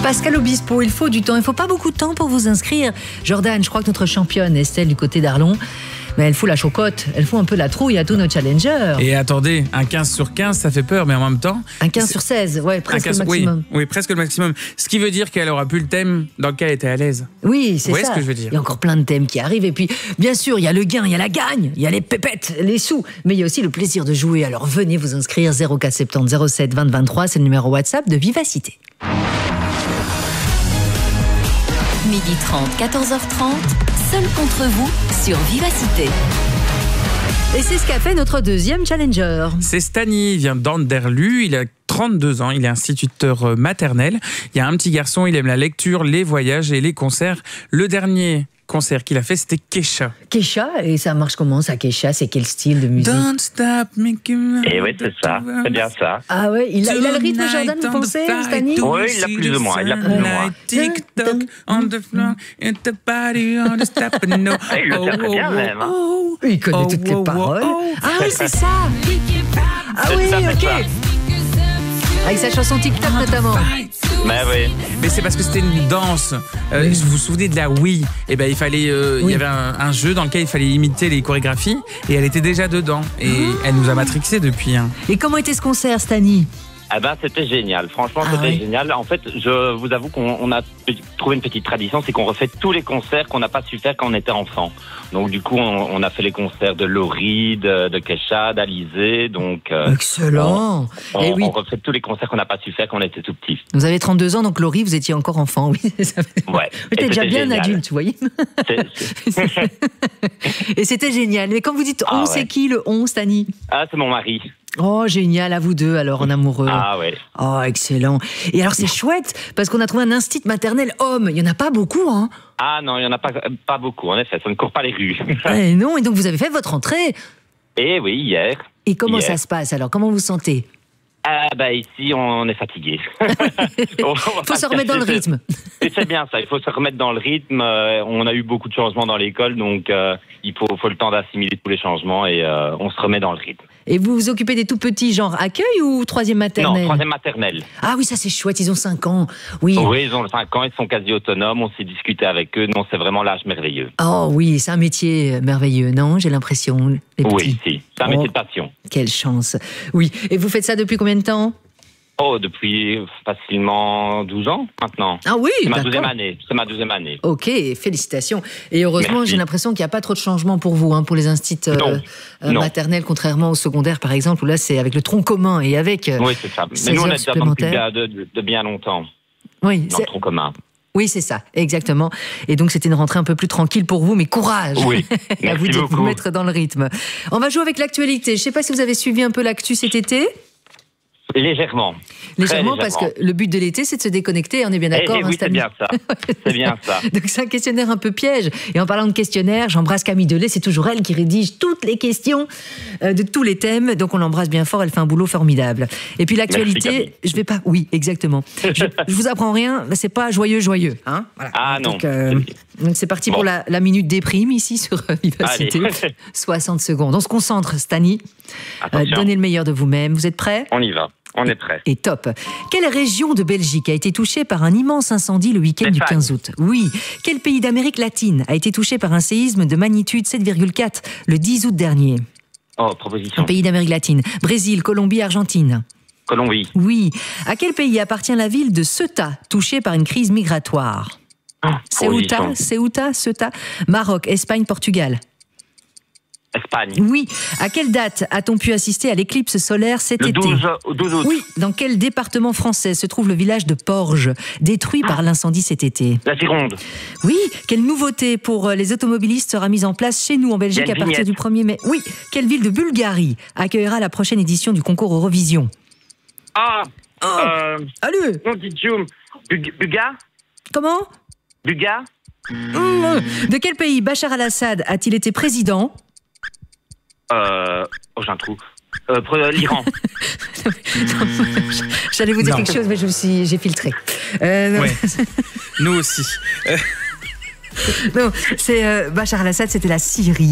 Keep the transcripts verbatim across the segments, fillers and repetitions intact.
Pascal Obispo, il faut du temps, il ne faut pas beaucoup de temps pour vous inscrire. Jordan, je crois que notre championne Estelle du côté d'Arlon, mais elle fout la chocotte, elle fout un peu la trouille à tous nos challengers. Et attendez, un quinze sur quinze, ça fait peur, mais en même temps... Un quinze sur seize, ouais, presque quinze, le maximum. Oui, oui, presque le maximum. Ce qui veut dire qu'elle aura plus le thème dans lequel elle était à l'aise. Oui, c'est ça. Vous voyez ce que je veux dire? Il y a encore plein de thèmes qui arrivent. Et puis, bien sûr, il y a le gain, il y a la gagne, il y a les pépettes, les sous. Mais il y a aussi le plaisir de jouer. Alors venez vous inscrire, zéro quatre soixante-dix zéro sept vingt vingt-trois, c'est le numéro WhatsApp de Vivacité. midi trente, quatorze heures trente, seul contre vous sur Vivacité. Et c'est ce qu'a fait notre deuxième challenger. C'est Stani, il vient d'Anderlu, il a trente-deux ans, il est instituteur maternel. Il y a un petit garçon, il aime la lecture, les voyages et les concerts. Le dernier concert qu'il a fait, c'était Kesha. Kesha, et ça marche comment ça, Kesha? C'est quel style de musique? Don't stop making... Et oui, c'est ça, c'est bien ça. Ah ouais, il a, il a le rythme, Jordan, vous pensez, Stani? Oui, il l'a plus ou moins, il l'a plus ou moins. TikTok on the floor, and the body on the step, no. Il le fait très bien même. hein. Il connaît toutes les paroles. Ah oui, c'est ça. Ah oui, ok. Avec sa chanson TikTok notamment. Mais oui. Mais c'est parce que c'était une danse. Euh, Oui. Vous vous souvenez de la Wii? Et ben il fallait, euh, il Oui. y avait un, un jeu dans lequel il fallait imiter les chorégraphies et elle était déjà dedans. Et elle nous a matrixé depuis. Hein. Et comment était ce concert, Stani? Ah ben, c'était génial. Franchement, Ah c'était ouais. génial. En fait, je vous avoue qu'on on a trouvé une petite tradition, c'est qu'on refait tous les concerts qu'on n'a pas su faire quand on était enfant. Donc, du coup, on, on a fait les concerts de Laurie, de, de Kesha, d'Alizé. Donc, euh, Excellent. on, Et oui, on refait tous les concerts qu'on n'a pas su faire quand on était tout petit. vous avez trente-deux ans, donc Laurie, vous étiez encore enfant. Oui, ça fait- Ouais. Vous Et étiez déjà c'était bien génial. adulte, vous voyez. C'est- c'est- Et c'était génial. Mais quand vous dites on, Ah ouais. c'est qui le on, Stani? Ah, c'est mon mari. Oh, génial, à vous deux, alors, en amoureux. Ah ouais. Oh, excellent. Et alors, c'est chouette, parce qu'on a trouvé un instit maternel homme. Il n'y en a pas beaucoup, hein. Ah non, il n'y en a pas, pas beaucoup, en effet. Ça ne court pas les rues. Eh non, et donc vous avez fait votre entrée. Et oui, hier. Et comment Hier. ça se passe, alors? Comment vous vous sentez? Ah bah ici, on est fatigué. Il faut se remettre dans le rythme. Et c'est bien ça, il faut se remettre dans le rythme. Euh, on a eu beaucoup de changements dans l'école, donc euh, il faut, faut le temps d'assimiler tous les changements et euh, on se remet dans le rythme. Et vous vous occupez des tout petits, genre accueil ou troisième maternelle? Non, troisième maternelle. Ah oui, ça c'est chouette, ils ont cinq ans. Oui. Oui, ils ont cinq ans, ils sont quasi autonomes, on s'est discuté avec eux. Non, c'est vraiment l'âge merveilleux. Oh oui, c'est un métier merveilleux, non? J'ai l'impression, les petits. Oui, si, c'est un Oh. métier de passion. Quelle chance. Oui, et vous faites ça depuis combien de temps? Oh, depuis facilement douze ans maintenant. Ah oui, C'est ma d'accord. douzième année, c'est ma douzième année. Ok, félicitations. Et heureusement, Merci. j'ai l'impression qu'il n'y a pas trop de changements pour vous, hein, pour les instituts euh, Non. euh, Non. maternels, contrairement au secondaire, par exemple, où là, c'est avec le tronc commun et avec... euh, Oui, c'est ça. Mais seize nous, on heures est déjà dans le public supplémentaires. de, de, de bien longtemps, oui, dans c'est- le tronc commun. oui, c'est ça, exactement. Et donc, c'était une rentrée un peu plus tranquille pour vous, mais courage Oui, à merci vous de beaucoup. vous mettre dans le rythme. On va jouer avec l'actualité. Je ne sais pas si vous avez suivi un peu l'actu cet été. Légèrement. Légèrement, Très parce que le but de l'été, c'est de se déconnecter, on est bien Eh, d'accord, eh hein, oui, c'est Stamy. bien ça. C'est bien ça. Donc c'est un questionnaire un peu piège. Et en parlant de questionnaire, j'embrasse Camille Delay, c'est toujours elle qui rédige toutes les questions euh, de tous les thèmes. Donc on l'embrasse bien fort, elle fait un boulot formidable. Et puis Merci, l'actualité, Camille. je vais pas... Oui, exactement. Je, je vous apprends rien, mais c'est pas joyeux, joyeux. Hein, voilà. Ah non. Donc euh, donc c'est parti Bon. pour la, la minute déprime ici sur euh, Vivacité. Allez. soixante secondes. On se concentre, Stani. Euh, Attention. donnez le meilleur de vous-même. Vous êtes prêts? On y va. On est prêt. Et top. Quelle région de Belgique a été touchée par un immense incendie le week-end du Stéphane. quinze août? Oui. Quel pays d'Amérique latine a été touché par un séisme de magnitude sept virgule quatre le dix août dernier? Oh, Un proposition. pays d'Amérique latine. Brésil, Colombie, Argentine. Colombie. Oui. À quel pays appartient la ville de Ceuta, touchée par une crise migratoire? Ceuta, Proposition. Ceuta, Ceuta. Maroc, Espagne, Portugal. Espagne. Oui. À quelle date a-t-on pu assister à l'éclipse solaire cet Le été? douze, au douze août. Oui, dans quel département français se trouve le village de Porges, détruit par l'incendie cet été? La Gironde. Oui, quelle nouveauté pour les automobilistes sera mise en place chez nous en Belgique Il y a à une partir vignette. du premier mai? Oui, quelle ville de Bulgarie accueillera la prochaine édition du concours Eurovision? Ah, Oh. euh, Allez, on dit Djoum. Bug- Buga comment? Buga Mmh. De quel pays Bachar al-Assad a-t-il été président? Euh, oh, j'ai un trou. Euh, pour, euh, l'Iran. J'allais vous dire Non. quelque chose, mais je me suis, j'ai filtré. Euh, non, Ouais. Nous aussi. Euh, non, c'est euh, Bachar al-Assad, c'était la Syrie.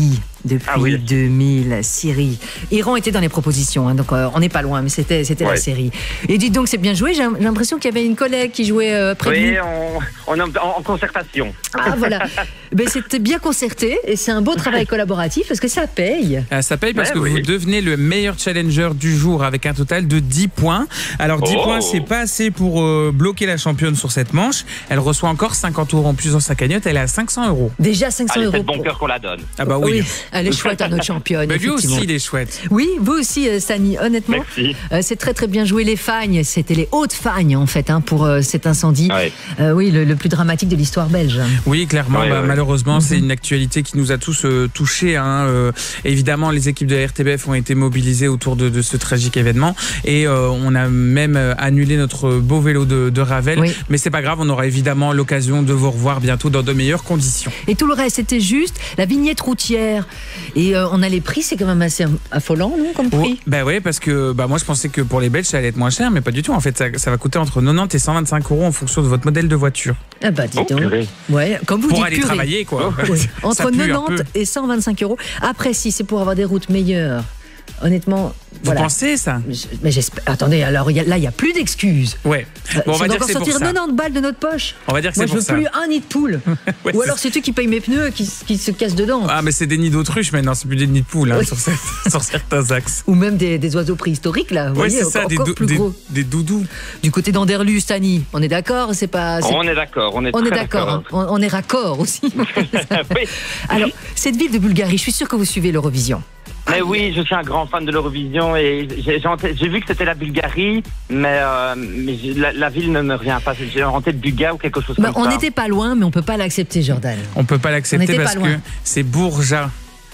depuis Ah oui. deux mille, Syrie. Iran était dans les propositions, hein, donc euh, on n'est pas loin, mais c'était, c'était Ouais. la Syrie. Et dites donc, c'est bien joué, j'ai j'ai l'impression qu'il y avait une collègue qui jouait euh, près de Oui, vous. on, on est en, en concertation. Ah voilà, ben, c'était bien concerté et c'est un beau travail collaboratif parce que ça paye. Ah, ça paye parce Ouais, que oui. vous devenez le meilleur challenger du jour avec un total de dix points. Alors dix Oh. points, c'est pas assez pour euh, bloquer la championne sur cette manche. Elle reçoit encore cinquante euros en plus dans sa cagnotte. Elle est à cinq cents euros. Déjà cinq cents Allez, euros. c'est de bon pour- cœur qu'on la donne. Ah bah oui. elle est chouette à notre championne. Mais lui effectivement. aussi, il est chouette. Oui, vous aussi, euh, Stani, honnêtement. Merci. Euh, c'est très très bien joué. Les Fagnes, c'était les Hautes Fagnes en fait hein, pour euh, cet incendie. Ouais. Euh, oui, le, le plus dramatique de l'histoire belge. Oui, clairement. Ouais, bah, ouais. Malheureusement, c'est une actualité qui nous a tous euh, touchés. Hein. Euh, évidemment, les équipes de la R T B F ont été mobilisées autour de, de ce tragique événement et euh, on a même euh, annulé notre beau vélo de, de Ravel. Oui. Mais c'est pas grave, on aura évidemment l'occasion de vous revoir bientôt dans de meilleures conditions. Et tout le reste, c'était juste la vignette routière. Et euh, on a les prix, c'est quand même assez affolant, non, comme prix. Oh, bah ouais, parce que bah moi je pensais que pour les Belges ça allait être moins cher, mais pas du tout. En fait, ça, ça va coûter entre quatre-vingt-dix et cent vingt-cinq euros en fonction de votre modèle de voiture. Ah bah dis Oh, donc. purée. Ouais, comme vous Pour dites, aller purée. travailler, quoi. Oui. Ça Entre pue un quatre-vingt-dix peu. et cent vingt-cinq euros. Après, si c'est pour avoir des routes meilleures, honnêtement, Vous voilà. pensez ça? Je- Mais j'espère. Attendez, alors il y a- là, il n'y a plus d'excuses. Ouais. Euh, Bon, on si va on dire doit que c'est pour sortir ça. quatre-vingt-dix balles de notre poche. On va dire que Moi, c'est je pour veux ça. plus un nid de poule. Ouais, Ou c'est- alors c'est eux qui payent mes pneus qui, qui se cassent dedans. Ah, mais c'est des nids d'autruche maintenant, c'est plus des nids de poules hein, Oui. sur, ce- sur certains axes. Ou même des, des oiseaux préhistoriques, là. Vous Ouais, voyez, c'est ça, encore, des, encore dou- plus des, gros. des doudous. Du côté d'Anderlu, Stani, on est d'accord c'est pas, c'est- On est d'accord, on est On est très d'accord, hein. on, on est raccord aussi. Oui. Alors, cette ville de Bulgarie, je suis sûre que vous suivez l'Eurovision. Mais oui, je suis un grand fan de l'Eurovision et j'ai, j'ai, en tête- j'ai vu que c'était la Bulgarie, mais, euh, mais j'ai- la, la ville ne me revient pas. J'ai en tête Buga ou quelque chose Bah, comme on ça. n'était pas loin, mais on peut pas l'accepter, Jordan. On peut pas On l'accepter était pas parce que loin. c'est Bourja.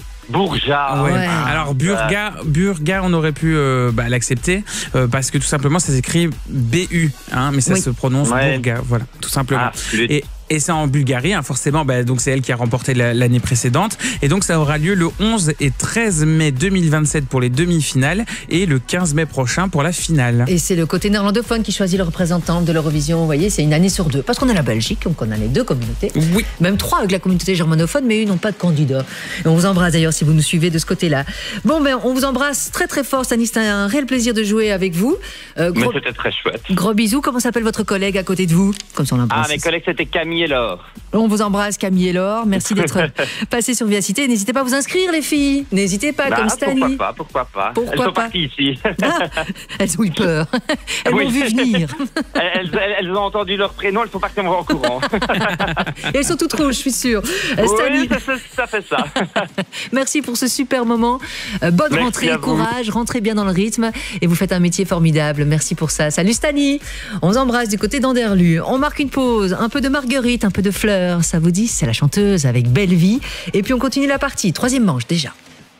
Bourja. Ouais. Ouais. Alors Burga, Burga, on aurait pu euh, bah, l'accepter euh, parce que tout simplement ça s'écrit B U, hein, mais ça Oui. se prononce Ouais. Burga, voilà, tout simplement. Ah, flûte. Et Et c'est en Bulgarie, hein, forcément, bah, donc c'est elle qui a remporté la- l'année précédente. Et donc ça aura lieu le onze et treize mai deux mille vingt-sept pour les demi-finales et le quinze mai prochain pour la finale. Et c'est le côté néerlandophone qui choisit le représentant de l'Eurovision. Vous voyez, c'est une année sur deux. Parce qu'on a la Belgique, donc on a les deux communautés. Oui. Même trois avec la communauté germanophone, mais eux n'ont pas de candidat. Et on vous embrasse d'ailleurs si vous nous suivez de ce côté-là. Bon, ben, on vous embrasse très très fort, Stanis. C'était un réel plaisir de jouer avec vous. Euh, Mais gros, c'était très chouette. gros bisous. Comment s'appelle votre collègue à côté de vous? Comme ça, on Ah, l'embrasse. mes collègues, c'était Camille et Laure. On vous embrasse, Camille et Laure. Merci d'être passé sur Vivacité. N'hésitez pas à vous inscrire, les filles. N'hésitez pas, Bah, comme pourquoi Stani. pas, pourquoi pas. Pourquoi Elles sont pas parties ici. Ah, elles ont eu peur. Elles Oui. m'ont vu venir. elles, elles- elles ont entendu leur prénom, elles sont parties en courant. Et elles sont toutes rouges, je suis sûre. Euh, Stani, Oui, ça, ça, ça fait ça. merci pour ce super moment. Euh, bonne Merci rentrée, à vous. courage, rentrez bien dans le rythme et vous faites un métier formidable. Merci pour ça. Salut Stani. On vous embrasse du côté d'Anderlu. On marque une pause, un peu de marguerite, un peu de fleurs. Ça vous dit? C'est la chanteuse avec Belle Vie. Et puis on continue la partie. Troisième manche déjà.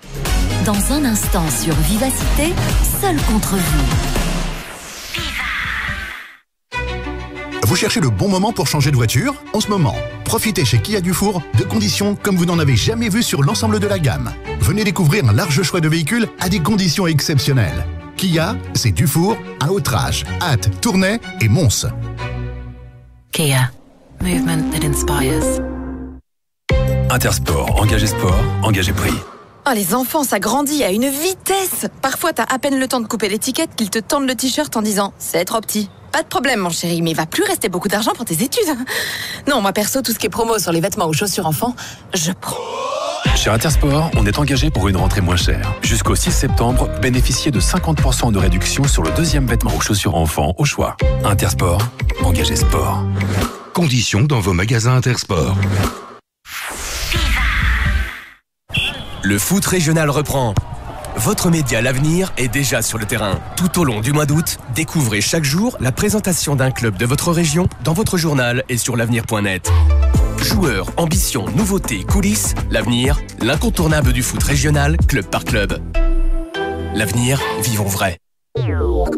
Dans un instant sur Vivacité, seul contre vous. Vous cherchez le bon moment pour changer de voiture? En ce moment, profitez chez Kia Dufour de conditions comme vous n'en avez jamais vu sur l'ensemble de la gamme. Venez découvrir un large choix de véhicules à des conditions exceptionnelles. Kia, c'est Dufour, à Autrage, Ath, Tournai et Mons. Kia. Movement that inspires. Intersport, engagé sport, engagé prix. Oh, les enfants, ça grandit à une vitesse. Parfois, t'as à peine le temps de couper l'étiquette qu'ils te tendent le t-shirt en disant « c'est trop petit ». Pas de problème, mon chéri, mais il va plus rester beaucoup d'argent pour tes études. Non, moi perso, tout ce qui est promo sur les vêtements ou chaussures enfants, je prends. Chez Intersport, on est engagé pour une rentrée moins chère. Jusqu'au six septembre, bénéficiez de cinquante pour cent de réduction sur le deuxième vêtement ou chaussures enfants au choix. Intersport, engagé sport. Conditions dans vos magasins Intersport. Le foot régional reprend. Votre média L'Avenir est déjà sur le terrain. Tout au long du mois d'août, découvrez chaque jour la présentation d'un club de votre région dans votre journal et sur l'avenir point net. Joueurs, ambitions, nouveautés, coulisses, L'Avenir, l'incontournable du foot régional, club par club. L'Avenir, vivons vrai.